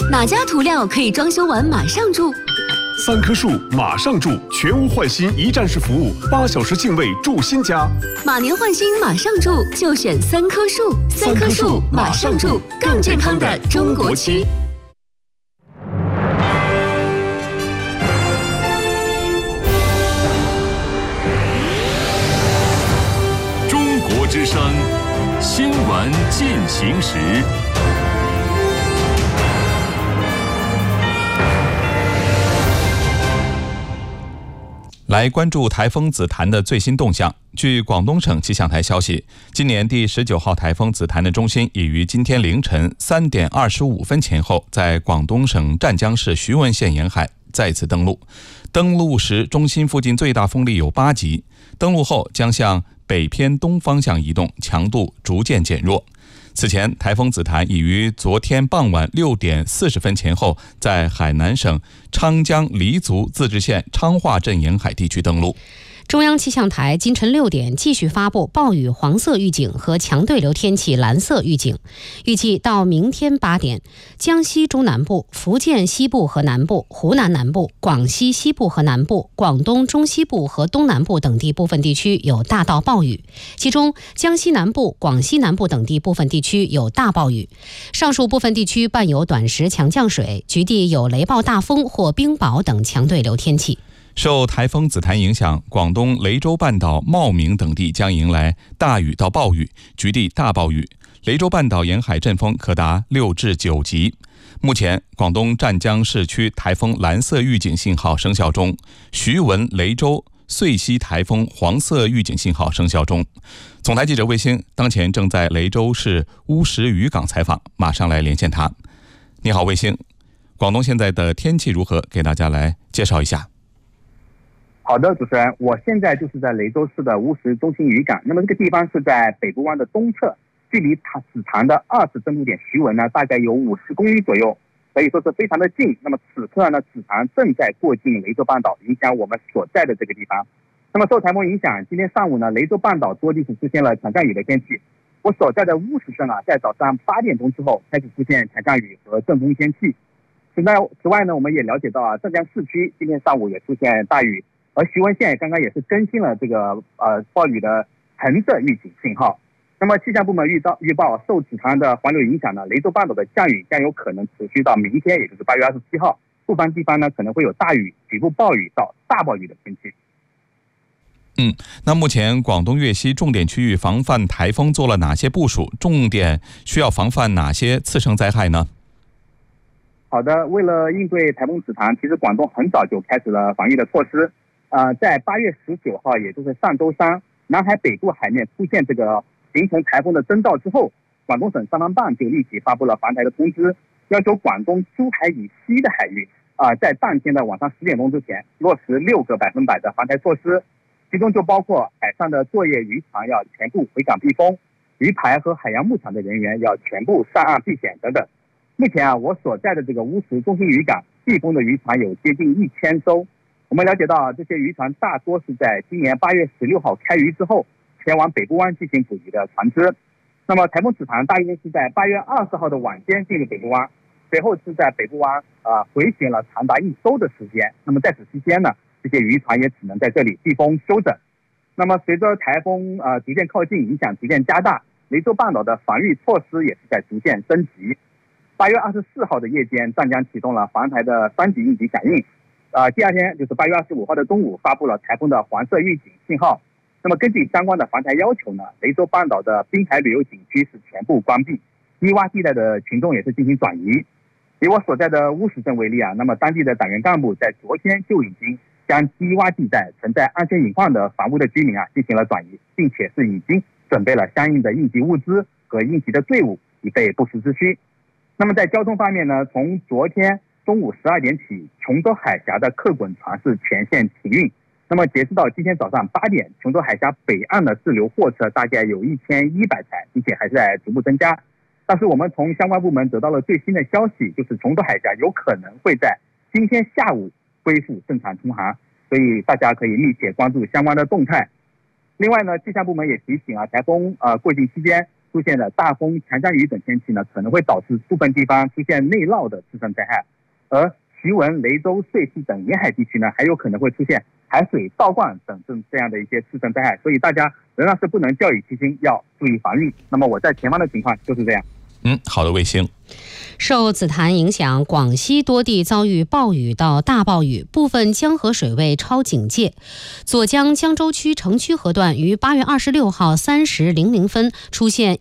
哪家涂料可以装修完马上住 ？3棵树马上住，全屋换新一站式服务，8小时净位住新家。 马年换新马上住，就选3棵树。3棵树马上住，更健康的中国区。 中国之声新闻进行时。 来关注台风紫檀的最新动向。据广东省气象台消息，今年第19号台风紫檀的中心已于今天凌晨3点25分前后，在广东省湛江市徐闻县沿海再次登陆。登陆时，中心附近最大风力有8级。登陆后将向北偏东方向移动，强度逐渐减弱。此前，台风紫檀已于昨天傍晚6点40分前后，在海南省昌江黎族自治县昌化镇沿海地区登陆。 中央气象台今晨6点继续发布暴雨黄色预警和强对流天气蓝色预警，预计到明天8点，江西中南部、福建西部和南部、湖南南部、广西西部和南部、广东中西部和东南部等地部分地区有大到暴雨，其中江西南部、广西南部等地部分地区有大暴雨，上述部分地区伴有短时强降水，局地有雷暴大风或冰雹等强对流天气。 受台风紫檀影响，广东雷州半岛、茂名等地将迎来大雨到暴雨，局地大暴雨。雷州半岛沿海阵风可达6至9级。目前，广东湛江市区台风蓝色预警信号生效中，徐闻、雷州、穗西台风黄色预警信号生效中。总台记者卫星当前正在雷州市乌石渔港采访，马上来连线他。你好，卫星，广东现在的天气如何？给大家来介绍一下。 好的，主持人，我现在就是在雷州市的乌石中心渔港。那么这个地方是在北部湾的东侧，距离紫檀的2次登陆点徐闻呢，大概有50公里左右，可以说是非常的近。那么此刻呢，紫檀正在过境雷州半岛，影响我们所在的这个地方。那么受台风影响，今天上午呢，雷州半岛多地是出现了强降雨的天气。我所在的乌石镇啊，在早上8点钟之后开始出现强降雨和阵风天气。此外呢，我们也了解到啊，湛江市区今天上午也出现大雨。而徐闻县刚刚也是更新了这个暴雨的橙色预警信号。那么气象部门预报，受紫檀的环流影响呢，雷州半岛的降雨将有可能持续到明天，也就是8月27号。部分地方呢可能会有大雨、局部暴雨到大暴雨的天气。 那目前广东粤西重点区域防范台风做了哪些部署？重点需要防范哪些次生灾害呢？ 好的，为了应对台风紫檀，其实广东很早就开始了防御的措施。在8月19号，也就是上周三，南海北部海面出现这个形成台风的征兆之后，广东省消防办就立即发布了防台的通知，要求广东珠海以西的海域在当天的晚上10点钟之前落实6个100%的防台措施，其中就包括海上的作业渔船要全部回港避风，渔排和海洋牧场的人员要全部上岸避险等等。目前我所在的这个乌石中心渔港避风的渔船有接近1000艘。我们了解到，这些渔船大多是在今年8月16号开渔之后，前往北部湾进行捕鱼的船只。那么台风紫檀大约是在8月20号的晚间进入北部湾，随后是在北部湾回旋了长达1周的时间。那么在此期间呢，这些渔船也只能在这里避风休整。那么随着台风逐渐靠近，影响逐渐加大，雷州半岛的防御措施也是在逐渐升级。8月24号的夜间，湛江启动了防台的3级应急响应。第二天就是8月25号的中午，发布了台风的黄色预警信号。那么根据相关的防台要求呢，雷州半岛的滨海旅游景区是全部关闭，低洼地带的群众也是进行转移。以我所在的乌石镇为例啊，那么当地的党员干部在昨天就已经将低洼地带存在安全隐患的房屋的居民进行了转移，并且是已经准备了相应的应急物资和应急的队伍，以备不时之需。那么在交通方面呢，从昨天中午12点起，琼州海峡的客滚船是全线停运。那么截止到今天早上8点，琼州海峡北岸的滞留货车大概有1100台，并且还在逐步增加。但是我们从相关部门得到了最新的消息，就是琼州海峡有可能会在今天下午恢复正常通航，所以大家可以密切关注相关的动态。另外呢，气象部门也提醒台风过境期间， 出现了大风、强降雨等天气呢，可能会导致部分地方出现内涝的自然灾害，而徐闻、雷州、穗溪等沿海地区呢，还有可能会出现海水倒灌等这样的一些自然灾害，所以大家仍然是不能掉以轻心，要注意防御。那么我在前方的情况就是这样。 好的，卫星。 受紫檀影响，广西多地遭遇暴雨到大暴雨，部分江河水位超警戒。左江江州区城区河段于8月26号3时00分出现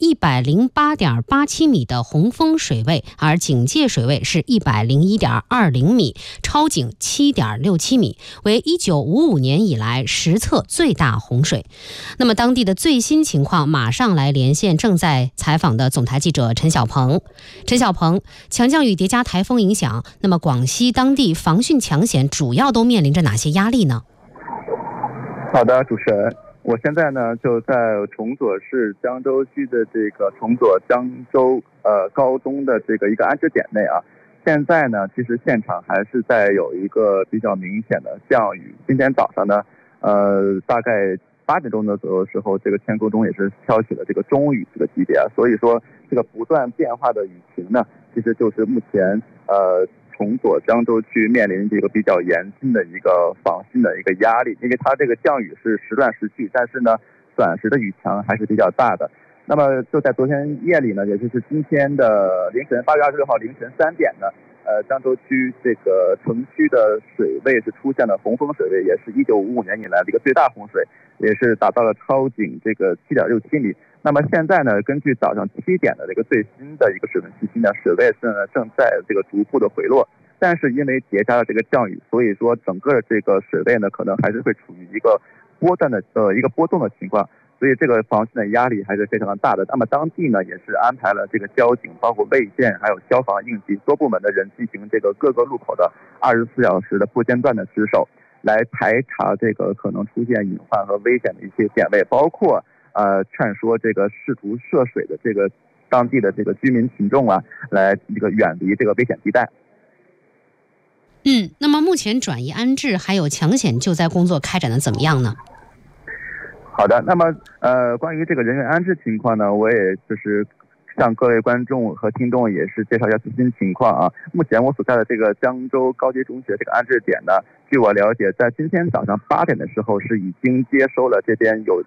108.87米的洪峰水位，而警戒水位是101.20米，超警7.67米，为1955年以来实测最大洪水。那么当地的最新情况，马上来连线正在采访的总台记者陈小鹏。陈小鹏，强降雨叠加台风影响，那么广西当地防汛抢险主要都面临着哪些压力呢？ 好的，主持人，我现在呢就在崇左市江州区的这个崇左江州高中的这个一个安置点内啊。现在呢，其实现场还是在有一个比较明显的降雨。今天早上呢，大概8点钟的左右时候，这个天空中也是飘起了这个中雨这个级别啊。所以说，这个不断变化的雨情呢，其实就是目前崇左江州区面临这个比较严峻的一个防汛的一个压力，因为它这个降雨是时断时续，但是呢，短时的雨强还是比较大的。那么就在昨天夜里呢，也就是今天的凌晨8月26号凌晨3点呢，江州区这个城区的水位是出现了洪峰水位，也是1955年以来的一个最大洪水，也是达到了超警这个7.67米。那么现在呢，根据早上7点的这个最新的一个水文信息呢，水位是呢正在这个逐步的回落，但是因为叠加了这个降雨，所以说整个这个水位呢可能还是会处于一个波段的一个波动的情况。所以这个防汛的压力还是非常的大的。那么当地呢也是安排了这个交警，包括卫健还有消防应急多部门的人进行这个各个路口的24小时的不间断的值守，来排查这个可能出现隐患和危险的一些点位，包括劝说这个试图涉水的这个当地的这个居民群众啊，来这个远离这个危险地带。 那么目前转移安置还有抢险救灾工作开展的怎么样呢？ 好的，那么关于这个人员安置情况呢，我也就是向各位观众和听众也是介绍一下最新情况啊。目前我所在的这个江州高级中学这个安置点呢，据我了解，在今天早上8点的时候是已经接收了这边有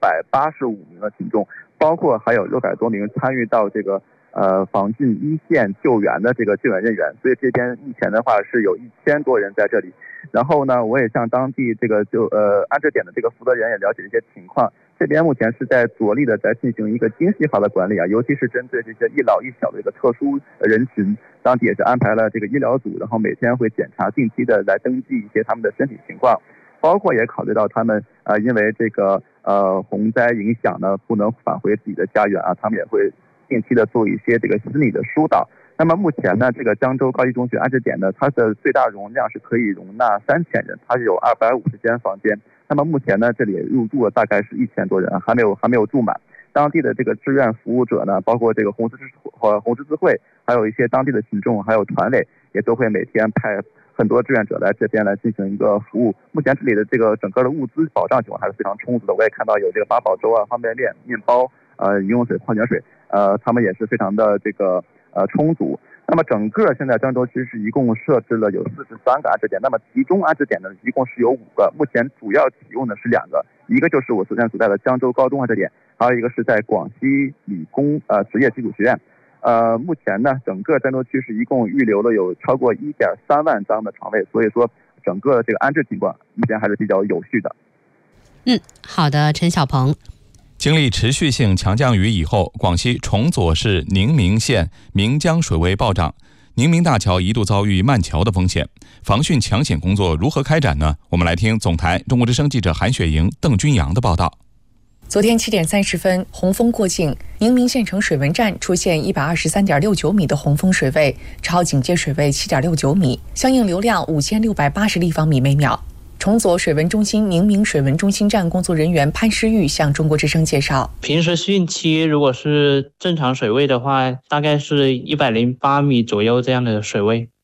685名的群众，包括还有600多名参与到这个防汛一线救援的这个救援人员，所以这边目前的话是有1000多人在这里。然后呢，我也向当地这个安置点的这个负责人也了解一些情况。这边目前是在着力的在进行一个精细化的管理啊，尤其是针对这些一老一小的一个特殊人群，当地也是安排了这个医疗组，然后每天会检查定期的来登记一些他们的身体情况，包括也考虑到他们因为这个洪灾影响呢不能返回自己的家园啊，他们也会定期的做一些这个心理的疏导。那么目前呢，这个江州高级中学安置点呢，它的最大容量是可以容纳3000人，它是有250间房间。那么目前呢，这里入住了大概是1000多人，还没有住满。当地的这个志愿服务者呢，包括这个红十字会，还有一些当地的群众，还有团委，也都会每天派很多志愿者来这边来进行一个服务。目前这里的这个整个的物资保障情况还是非常充足的，我也看到有这个八宝粥啊、方便面、面包、饮用水、矿泉水，他们也是非常的这个充足。那么整个现在江州区是一共设置了有43个安置点，那么集中安置点呢一共是有5个，目前主要启用的是2个，一个就是我现在所在的江州高中安置点，还有一个是在广西理工职业技术学院。目前呢，整个江州区是一共预留了有超过1.3万张的床位，所以说整个这个安置情况目前还是比较有序的。 好的，陈小鹏。 经历持续性强降雨以后，广西崇左市宁明县岷江水位暴涨，宁明大桥一度遭遇漫桥的风险。防汛抢险工作如何开展呢？我们来听总台中国之声记者韩雪莹、邓君阳的报道。 昨天7点30分，洪峰过境，宁明县城水文站出现123.69米的洪峰水位，超警戒水位7.69米，相应流量5680立方米每秒。崇左水文中心宁明水文中心站工作人员潘诗玉向中国之声介绍， 平时汛期如果是正常水位的话，大概是108米左右这样的水位。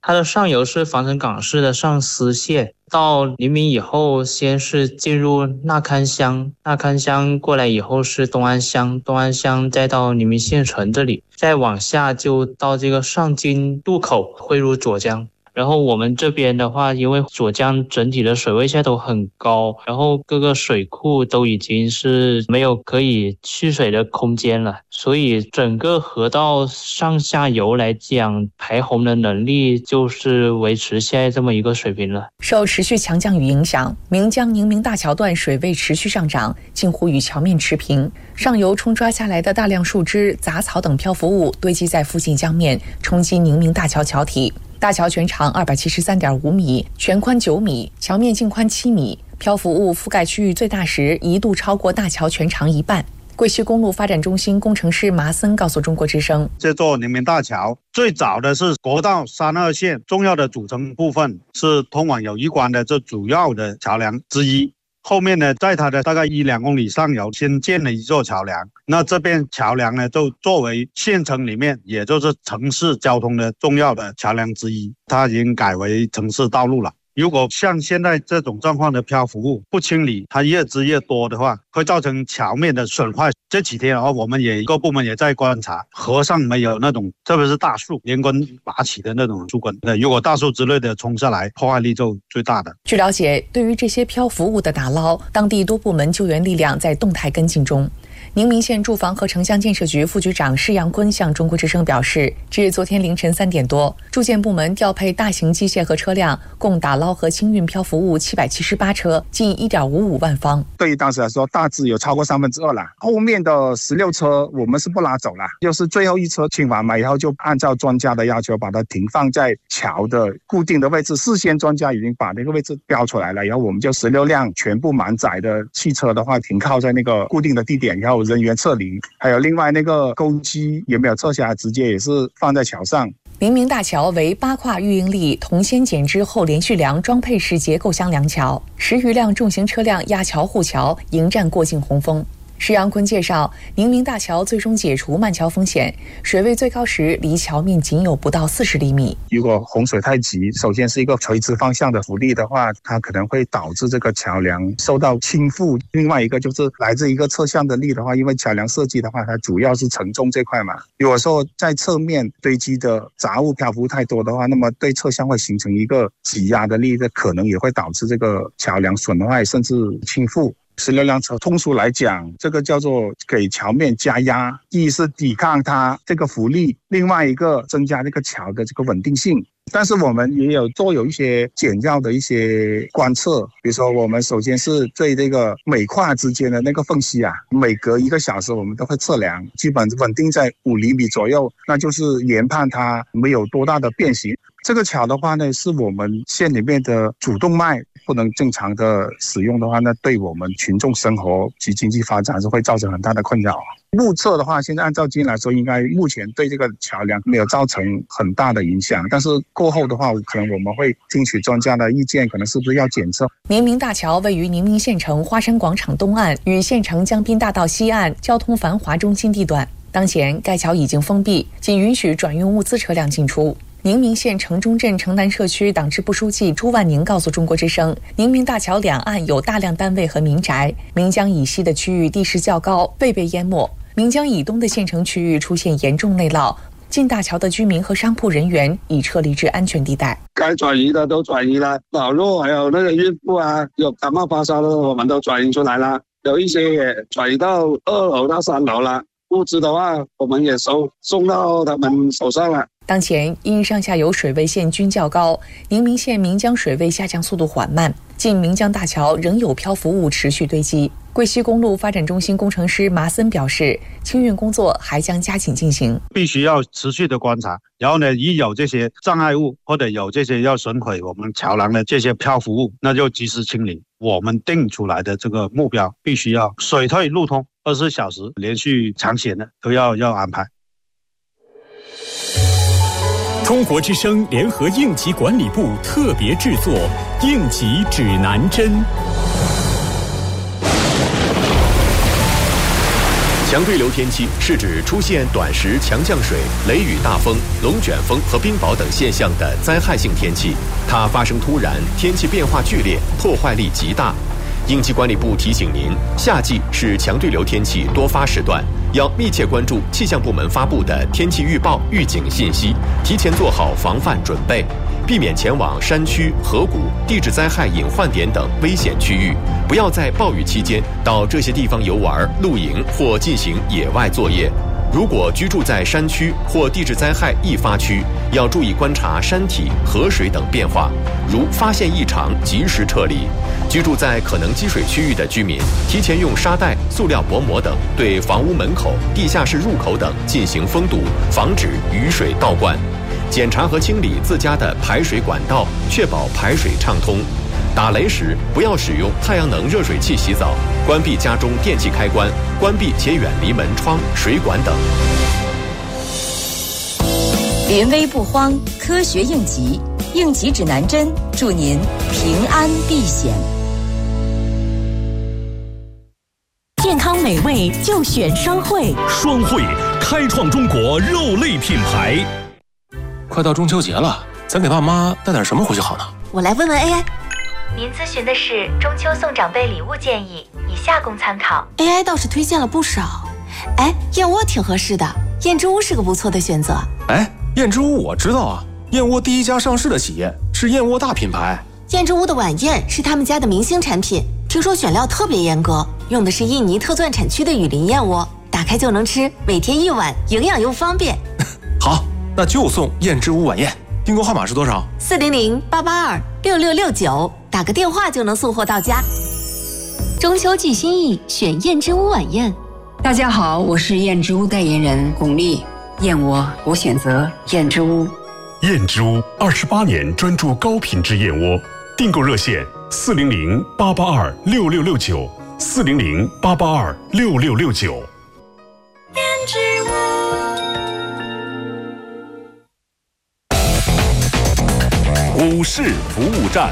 它的上游是防城港市的上思线，到黎明以后先是进入纳堪乡，纳堪乡过来以后是东安乡，东安乡再到黎明县城这里，再往下就到这个上京渡口汇入左江。然后我们这边的话，因为左江整体的水位现在都很高，然后各个水库都已经是没有可以蓄水的空间了，所以整个河道上下游来讲，排洪的能力就是维持现在这么一个水平了。 受持续强降雨影响，岷江宁明大桥段水位持续上涨，近乎与桥面持平。上游冲刷下来的大量树枝、杂草等漂浮物堆积在附近江面，冲击宁明大桥桥体。大桥全长273.5米，全宽9米，桥面净宽7米，漂浮物覆盖区域最大时一度超过大桥全长一半。贵西公路发展中心工程师麻森告诉中国之声， 这座宁明大桥最早的是国道32线重要的组成部分，是通往友谊关的这主要的桥梁之一。后面呢，在它的大概1-2公里上游新建了一座桥梁，那这边桥梁呢就作为县城里面也就是城市交通的重要的桥梁之一，它已经改为城市道路了。如果像现在这种状况的漂浮物不清理，它越积越多的话，会造成桥面的损坏。这几天我们各部门也在观察，河上没有那种特别是大树连根拔起的那种树根，如果大树之类的冲下来，破坏力就最大的。 据了解，对于这些漂浮物的打捞，当地多部门救援力量在动态跟进中。宁明县住房和城乡建设局副局长施阳坤向中国之声表示，至昨天凌晨3点多，住建部门调配大型机械和车辆，共打捞和清运漂浮物778车，近1.55万方。 对于当时来说，大致有超过2/3了。后面的16车我们是不拉走了，就是最后一车清完嘛以后，就按照专家的要求把它停放在桥的固定的位置。事先专家已经把那个位置标出来了，然后我们就16辆全部满载的汽车的话，停靠在那个固定的地点，然后人员撤离，还有另外那个钩机也没有撤下来，直接也是放在桥上。 宁明大桥为8跨预应力铜锨剪枝后连续梁装配式结构箱梁桥，10余辆重型车辆压桥护桥，迎战过境洪峰。施阳坤介绍，宁明大桥最终解除漫桥风险，水位最高时离桥面仅有不到40厘米。 如果洪水太急，首先是一个垂直方向的浮力的话，它可能会导致这个桥梁受到倾覆。另外一个就是来自一个侧向的力的话，因为桥梁设计的话，它主要是承重这块嘛。如果说在侧面堆积的杂物漂浮太多的话，那么对侧向会形成一个挤压的力，这可能也会导致这个桥梁损坏甚至倾覆。16辆车，通俗来讲，这个叫做给桥面加压，一是抵抗它这个浮力，另外一个增加这个桥的这个稳定性。但是我们也有一些简要的一些观测，比如说我们首先是对这个每跨之间的那个缝隙每隔1个小时我们都会测量，基本稳定在5厘米左右，那就是研判它没有多大的变形。这个桥的话呢，是我们县里面的主动脉，不能正常的使用的话，那对我们群众生活及经济发展是会造成很大的困扰。目测的话，现在按照经验来说，应该目前对这个桥梁没有造成很大的影响，但是过后的话，可能我们会听取专家的意见，可能是不是要检测。 宁明大桥位于宁明县城花山广场东岸与县城江滨大道西岸交通繁华中心地段，当前该桥已经封闭，仅允许转运物资车辆进出。宁明县城中镇城南社区党支部书记朱万宁告诉中国之声，宁明大桥两岸有大量单位和民宅，岷江以西的区域地势较高，未被淹没，岷江以东的县城区域出现严重内涝，进大桥的居民和商铺人员已撤离至安全地带。 该转移的都转移了，老弱还有那个孕妇有感冒发烧的我们都转移出来了，有一些也转移到2楼到3楼了，物资的话我们也送到他们手上了。 当前因上下游水位线均较高，宁明县岷江水位下降速度缓慢，近岷江大桥仍有漂浮物持续堆积。贵西公路发展中心工程师麻森表示，清运工作还将加紧进行， 必须要持续的观察，然后呢，一有这些障碍物或者有这些要损毁我们桥梁的这些漂浮物，那就及时清理。我们定出来的这个目标必须要水退路通，24小时连续长险的都要安排。 中国之声联合应急管理部特别制作《应急指南针》。 强对流天气是指出现短时强降水、雷雨大风、龙卷风和冰雹等现象的灾害性天气，它发生突然，天气变化剧烈，破坏力极大。应急管理部提醒您，夏季是强对流天气多发时段，要密切关注气象部门发布的天气预报、预警信息，提前做好防范准备，避免前往山区、河谷、地质灾害隐患点等危险区域，不要在暴雨期间到这些地方游玩、露营或进行野外作业。如果居住在山区或地质灾害易发区，要注意观察山体、河水等变化，如发现异常及时撤离。居住在可能积水区域的居民，提前用沙袋、塑料薄膜等对房屋门口、地下室入口等进行封堵，防止雨水倒灌。检查和清理自家的排水管道，确保排水畅通。打雷时不要使用太阳能热水器洗澡，关闭家中电器开关，关闭且远离门窗、水管等。 临危不慌，科学应急，应急指南针，祝您平安避险。 健康美味就选双汇， 双汇开创中国肉类品牌。 快到中秋节了，咱给爸妈带点什么回去好呢？ 我来问问 AI。 您咨询的是中秋送长辈礼物建议，以下供参考。 AI 倒是推荐了不少，燕窝挺合适的，燕之屋是个不错的选择。 燕之屋我知道啊，燕窝第一家上市的企业，是燕窝大品牌。 燕之屋的晚宴是他们家的明星产品，听说选料特别严格，用的是印尼特钻产区的雨林燕窝，打开就能吃，每天一碗，营养又方便。 好，那就送燕之屋晚宴。订购号码是多少 ？400-882-6669，打个电话就能送货到家。 中秋寄心意，选燕之屋晚宴。 大家好，我是燕之屋代言人巩俐。燕窝，我选择燕之屋。 燕之屋28年专注高品质燕窝，订购热线400-882-6669，400-882-6669。 燕之屋。 股市服务站，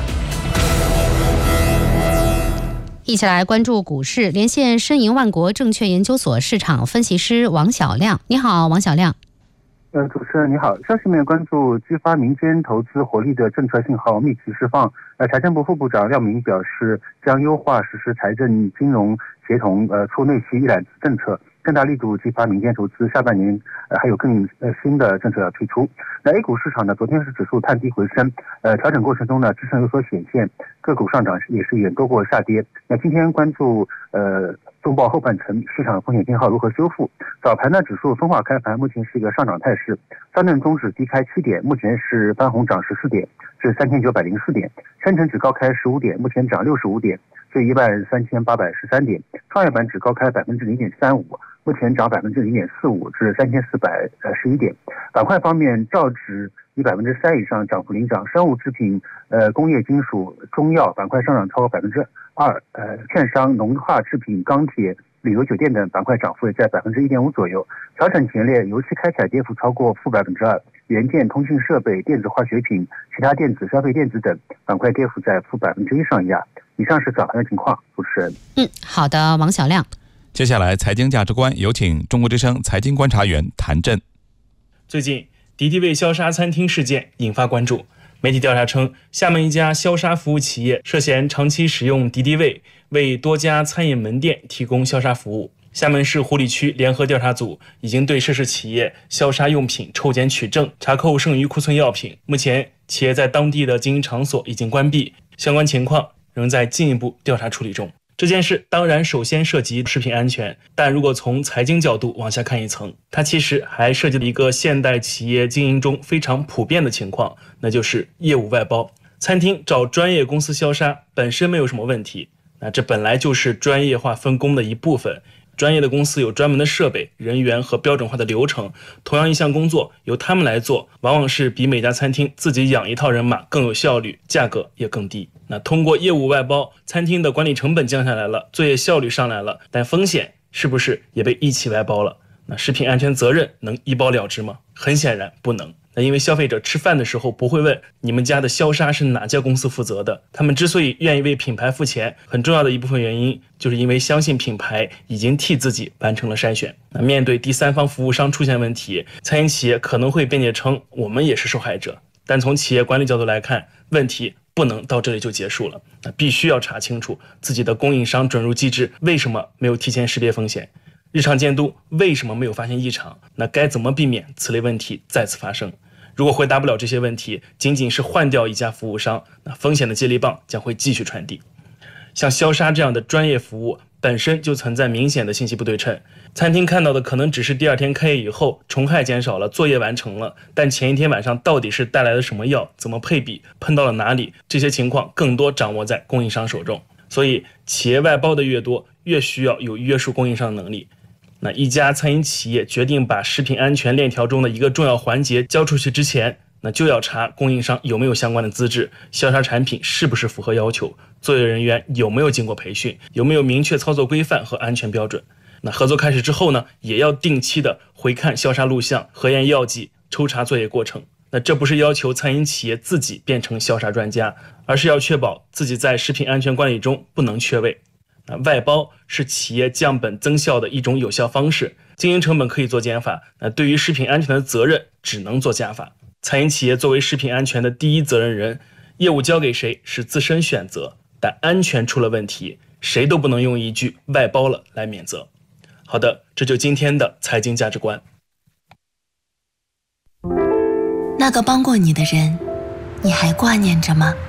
一起来关注股市，连线申银万国证券研究所市场分析师王晓亮。你好，王晓亮。 主持人你好，消息面关注激发民间投资活力的政策信号密集释放。财政部副部长廖明表示，将优化实施财政金融协同促内需一揽子政策，更大力度激发民间投资。下半年还有更新的政策要推出。那 A 股市场呢，昨天是指数探低回升，调整过程中呢，支撑有所显现，个股上涨也是远多过下跌。那今天关注中报后半程市场风险信号如何修复。早盘呢，指数分化开盘，目前是一个上涨态势，上证综指低开7点，目前是翻红涨14点，至3904点；深成指高开15点，目前涨65点，至13813点；创业板指高开0.35%，目前涨0.45%，至3411点。板块方面，造纸以3%以上涨幅领涨，生物制品、工业金属、中药板块上涨超过2%，券商、农化制品、钢铁、旅游酒店等板块涨幅也在1.5%左右。调整前列，油气开采跌幅超过-2%，元件、通信设备、电子化学品、其他电子、消费电子等板块跌幅在-1%上下。以上是早盘的情况，主持人。 好的，王晓亮。 接下来财经价值观，有请中国之声财经观察员谭震。 最近敌敌畏消杀餐厅事件引发关注。媒体调查称，厦门一家消杀服务企业涉嫌长期使用敌敌畏为多家餐饮门店提供消杀服务。厦门市湖里区联合调查组已经对涉事企业消杀用品抽检取证，查扣剩余库存药品。目前企业在当地的经营场所已经关闭，相关情况仍在进一步调查处理中。这件事当然首先涉及食品安全，但如果从财经角度往下看一层，它其实还涉及了一个现代企业经营中非常普遍的情况，那就是业务外包。餐厅找专业公司消杀本身没有什么问题，那这本来就是专业化分工的一部分。专业的公司有专门的设备、人员和标准化的流程，同样一项工作由他们来做，往往是比每家餐厅自己养一套人马更有效率，价格也更低。那通过业务外包，餐厅的管理成本降下来了，作业效率上来了，但风险是不是也被一起外包了？那食品安全责任能一包了之吗？很显然不能。 因为消费者吃饭的时候不会问你们家的消杀是哪家公司负责的，他们之所以愿意为品牌付钱，很重要的一部分原因就是因为相信品牌已经替自己完成了筛选。面对第三方服务商出现问题，餐饮企业可能会辩解称我们也是受害者，但从企业管理角度来看，问题不能到这里就结束了，必须要查清楚自己的供应商准入机制为什么没有提前识别风险，日常监督为什么没有发现异常，那该怎么避免此类问题再次发生？如果回答不了这些问题，仅仅是换掉一家服务商，那风险的接力棒将会继续传递。像消杀这样的专业服务本身就存在明显的信息不对称，餐厅看到的可能只是第二天开业以后虫害减少了，作业完成了，但前一天晚上到底是带来了什么药，怎么配比，喷到了哪里，这些情况更多掌握在供应商手中。所以企业外包的越多，越需要有约束供应商的能力。那一家餐饮企业决定把食品安全链条中的一个重要环节交出去之前，那就要查供应商有没有相关的资质，消杀产品是不是符合要求，作业人员有没有经过培训，有没有明确操作规范和安全标准。那合作开始之后呢，也要定期的回看消杀录像，核验药剂，抽查作业过程。那这不是要求餐饮企业自己变成消杀专家，而是要确保自己在食品安全管理中不能缺位。外包是企业降本增效的一种有效方式，经营成本可以做减法，对于食品安全的责任只能做加法。餐饮企业作为食品安全的第一责任人，业务交给谁是自身选择，但安全出了问题，谁都不能用一句外包了来免责。好的，这就今天的财经价值观。 那个帮过你的人，你还挂念着吗？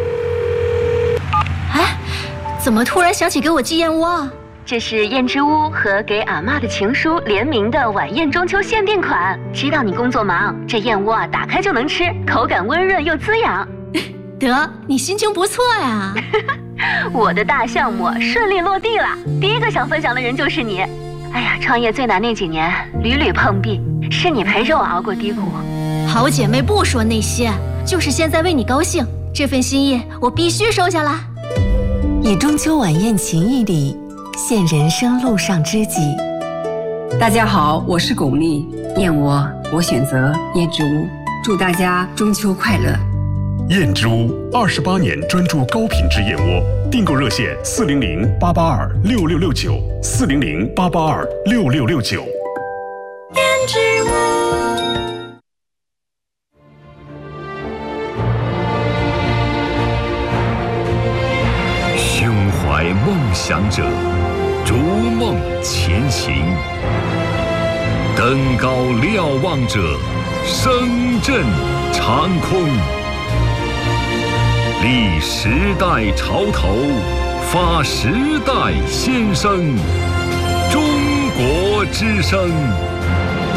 哎，怎么突然想起给我寄燕窝啊？这是燕之屋和给阿嬷的情书联名的晚宴中秋限定款。知道你工作忙，这燕窝打开就能吃，口感温润又滋养。 得，你心情不错呀。 我的大项目顺利落地了，第一个想分享的人就是你。哎呀，创业最难那几年，屡屡碰壁，是你陪着我熬过低谷。 好姐妹不说那些，就是现在为你高兴，这份心意我必须收下来。 以中秋晚宴情谊里现人生路上知己。 大家好，我是巩俐，燕窝我选择燕之屋，祝大家中秋快乐。 燕之屋28年专注高品质燕窝，订购热线400-882-6669，400-882-6669。 燕之屋。 胸怀梦想者，逐梦前行；登高瞭望者，声震长空。立时代潮头，发时代先声。中国之声。